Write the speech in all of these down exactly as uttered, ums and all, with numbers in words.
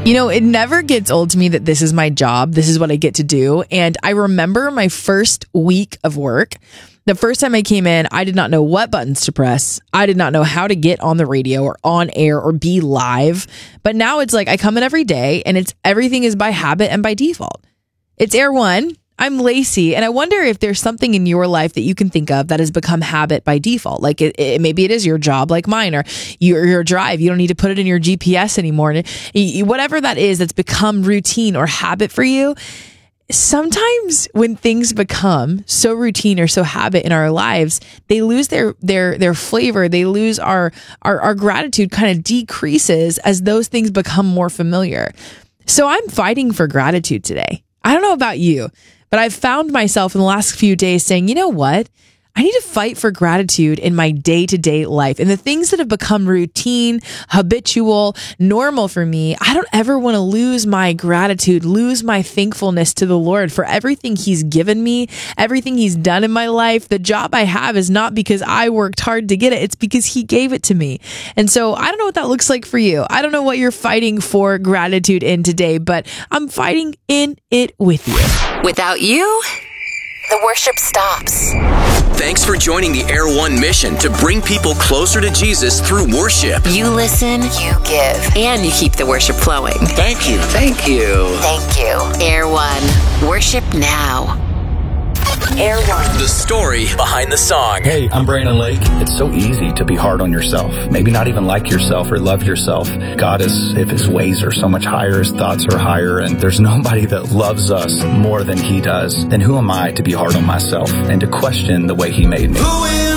You know, it never gets old to me that this is my job. This is what I get to do. And I remember my first week of work. The first time I came in, I did not know what buttons to press. I did not know how to get on the radio or on air or be live. But now it's like I come in every day and it's everything is by habit and by default. It's Air One. I'm Lacey, and I wonder if there's something in your life that you can think of that has become habit by default. Like it, it, maybe it is your job, like mine, or your, your drive. You don't need to put it in your G P S anymore. And it, whatever that is that's become routine or habit for you. Sometimes when things become so routine or so habit in our lives, they lose their their their flavor. They lose our our, our gratitude kind of decreases as those things become more familiar. So I'm fighting for gratitude today. I don't know about you, but I've found myself in the last few days saying, you know what? I need to fight for gratitude in my day-to-day life. And the things that have become routine, habitual, normal for me, I don't ever want to lose my gratitude, lose my thankfulness to the Lord for everything He's given me, everything He's done in my life. The job I have is not because I worked hard to get it. It's because He gave it to me. And so I don't know what that looks like for you. I don't know what you're fighting for gratitude in today, but I'm fighting in it with you. Without you, the worship stops. Thanks for joining the Air One mission to bring people closer to Jesus through worship. You listen, you give, and you keep the worship flowing. Thank you. Thank you. Thank you. Air One. Worship now. Air One. The story behind the song. Hey, I'm Brandon Lake. It's so easy to be hard on yourself. Maybe not even like yourself or love yourself. God is, if His ways are so much higher, His thoughts are higher, and there's nobody that loves us more than He does. Then who am I to be hard on myself and to question the way He made me? Who am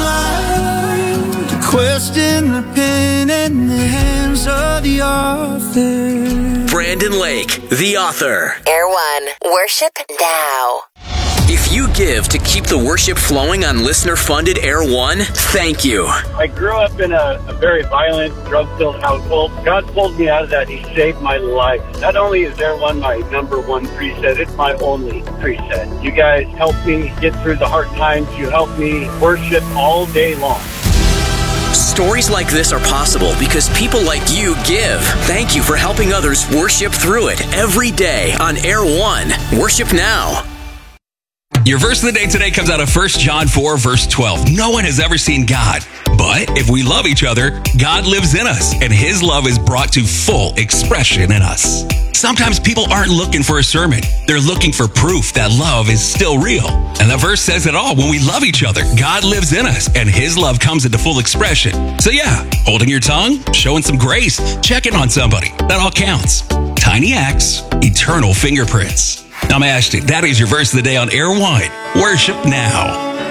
I to question the pen in the hands of the author? Brandon Lake, the author. Air One. Worship now. If you give to keep the worship flowing on listener-funded Air One, thank you. I grew up in a, a very violent, drug-filled household. God pulled me out of that. He saved my life. Not only is Air One my number one preset, it's my only preset. You guys help me get through the hard times. You help me worship all day long. Stories like this are possible because people like you give. Thank you for helping others worship through it every day on Air One. Worship now. Your verse of the day today comes out of First John four, verse twelve. No one has ever seen God, but if we love each other, God lives in us, and His love is brought to full expression in us. Sometimes people aren't looking for a sermon. They're looking for proof that love is still real. And the verse says it all. When we love each other, God lives in us, and His love comes into full expression. So yeah, holding your tongue, showing some grace, checking on somebody, that all counts. Tiny acts, eternal fingerprints. I'm Ashton. That is your verse of the day on Air One. Worship now.